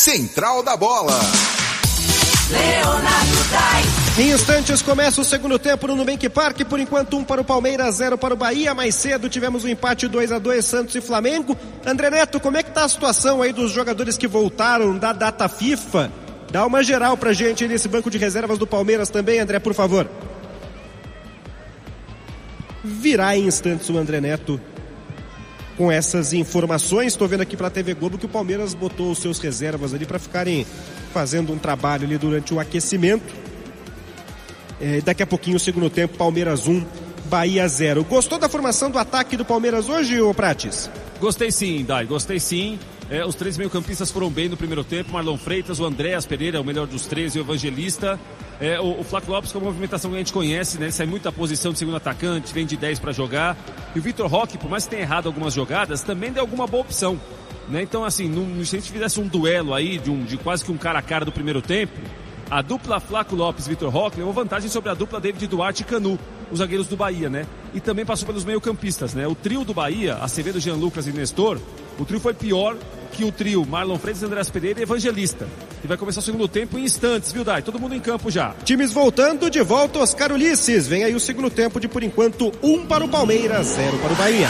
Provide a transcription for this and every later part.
Central da Bola. Leonardo Dai. Em instantes começa o segundo tempo no Nubank Park, por enquanto 1 para o Palmeiras, 0 para o Bahia. Mais cedo tivemos um empate 2-2, Santos e Flamengo. André Neto, como é que tá a situação aí dos jogadores que voltaram da data FIFA? Dá uma geral pra gente nesse banco de reservas do Palmeiras também, André, por favor. Virá em instantes o André Neto com essas informações. Estou vendo aqui pela TV Globo que o Palmeiras botou os seus reservas ali para ficarem fazendo um trabalho ali durante o aquecimento. Daqui a pouquinho o segundo tempo, Palmeiras 1, Bahia 0. Gostou da formação do ataque do Palmeiras hoje, ô Prates? Gostei sim, Dai, gostei sim. Os três meio-campistas foram bem no primeiro tempo. Marlon Freitas, o Andréas Pereira, o melhor dos três, e o Evangelista. O Flávio Lopes, com a movimentação que a gente conhece, né? Ele sai muito da posição de segundo atacante, vem de 10 para jogar. E o Vitor Roque, por mais que tenha errado algumas jogadas, também deu alguma boa opção, né? Então, assim, se a gente fizesse um duelo aí de quase que um cara a cara do primeiro tempo, a dupla Flávio Lopes e Vitor Roque levou vantagem sobre a dupla David Duarte e Canu, os zagueiros do Bahia, né? E também passou pelos meio-campistas, né? O trio do Bahia, Acevedo, Jean Lucas e Nestor, o trio foi pior que o trio Marlon Freitas, Andréas Pereira e Evangelista. E vai começar o segundo tempo em instantes, viu, Dai? Todo mundo em campo já. Times voltando, de volta Oscar Ulisses. Vem aí o segundo tempo de, por enquanto, 1 para o Palmeiras, 0 para o Bahia.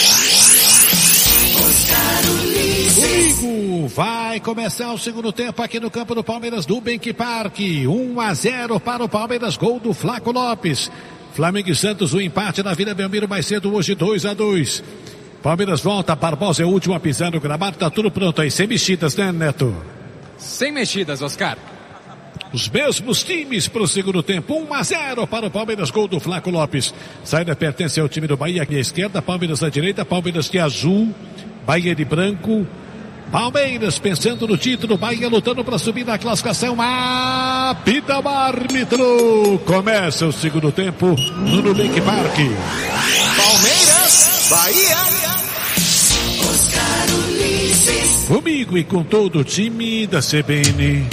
Domingo vai começar o segundo tempo aqui no campo do Palmeiras do Nubank Park. 1-0 para o Palmeiras, gol do Flávio Lopes. Flamengo e Santos, o empate na Vila Belmiro mais cedo hoje, 2-2. Palmeiras volta, Barbosa é o último a pisar no gramado, tá tudo pronto aí, sem mexidas, né, Neto? Sem mexidas, Oscar. Os mesmos times para o segundo tempo, 1-0 para o Palmeiras, gol do Flávio Lopes. Saída pertence ao time do Bahia aqui à esquerda, Palmeiras à direita, Palmeiras de azul, Bahia de branco. Palmeiras pensando no título, Bahia lutando para subir na classificação. Apita o árbitro. Começa o segundo tempo no Nubank Park. Palmeiras, Bahia. Oscar Ulisses. Comigo e com todo o time da CBN.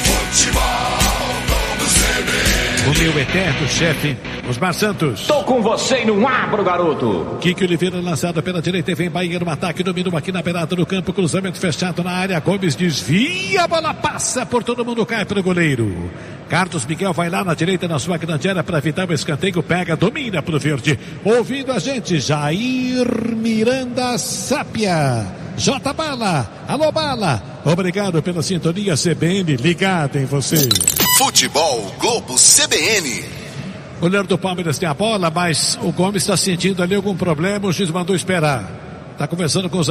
O meu eterno chefe, Osmar Santos. Tô com você e não abro, garoto. Kiki Oliveira lançado pela direita e vem Bahia no ataque, domínio aqui na beirada do campo, cruzamento fechado na área, Gomes desvia, a bola passa por todo mundo, cai para o goleiro. Carlos Miguel vai lá na direita na sua grande área para evitar o escanteio, pega, domina pro verde. Ouvindo a gente, Jair Miranda Sápia. J Bala, alô Bala, obrigado pela sintonia CBN, ligado em você. Futebol Globo CBN. O goleiro do Palmeiras tem a bola, mas o Gomes está sentindo ali algum problema, o juiz mandou esperar. Está conversando com os